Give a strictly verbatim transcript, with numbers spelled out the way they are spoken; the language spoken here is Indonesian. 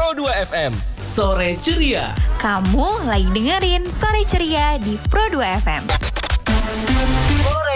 Pro dua F M. Sore Ceria. Kamu lagi dengerin Sore Ceria di Pro dua F M. Sore